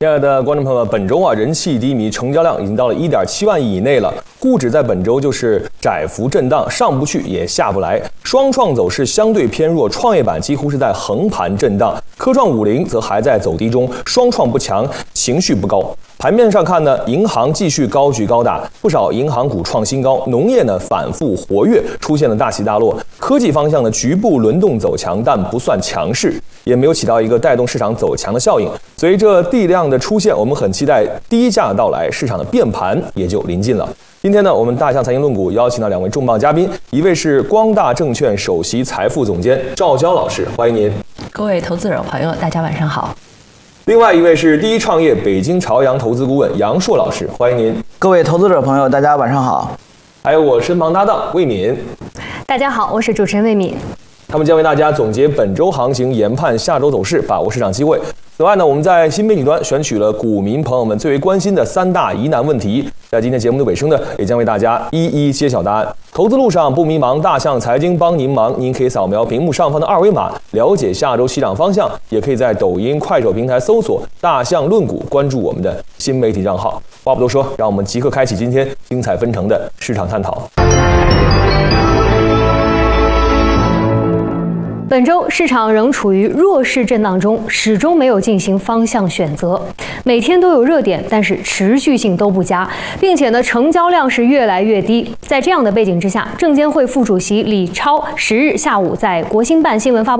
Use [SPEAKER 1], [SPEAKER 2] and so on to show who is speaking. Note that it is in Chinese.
[SPEAKER 1] 亲爱的观众朋友们，本周人气低迷，成交量已经到了1.7万亿以内了。沪指在本周就是窄幅震荡，上不去也下不来，双创走势相对偏弱，创业板几乎是在横盘震荡，科创50则还在走低中，双创不强，情绪不高。盘面上看呢，银行继续高举高打，不少银行股创新高，农业呢反复活跃，出现了大起大落。科技方向呢局部轮动走强，但不算强势，也没有起到一个带动市场走强的效应。随着地量的出现，我们很期待低价的到来，市场的变盘也就临近了。今天呢，我们大象财经论股邀请到2位重磅嘉宾，一位是光大证券首席财富总监赵娇老师，欢迎您。
[SPEAKER 2] 各位投资者朋友，大家晚上好。
[SPEAKER 1] 另外一位是第一创业北京朝阳投资顾问杨硕老师，欢迎您。
[SPEAKER 3] 各位投资者朋友，大家晚上好。
[SPEAKER 1] 还有我身旁搭档魏敏。
[SPEAKER 4] 大家好，我是主持人魏敏。
[SPEAKER 1] 他们将为大家总结本周行情，研判下周走势，把握市场机会。此外呢，我们在新媒体端选取了股民朋友们最为关心的3大疑难问题，在今天节目的尾声呢，也将为大家一一揭晓答案。投资路上不迷茫，大象财经帮您忙。您可以扫描屏幕上方的2维码，了解下周市场方向，也可以在抖音、快手平台搜索“大象论股”，关注我们的新媒体账号。话不多说，让我们即刻开启今天精彩纷呈的市场探讨。
[SPEAKER 4] 本周市场仍处于弱势震荡中，始终没有进行方向选择。每天都有热点，但是持续性都不佳，并且呢，成交量是越来越低。在这样的背景之下，证监会副主席李超10日下午在国新办新闻发布